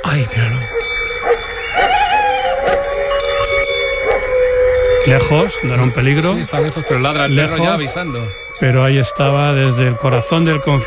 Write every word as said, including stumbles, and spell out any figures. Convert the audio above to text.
Ay, míralo. Lejos, no era un peligro. Sí, está lejos, pero ladra el lejos, perro ya avisando. Pero ahí estaba, desde el corazón del conflicto.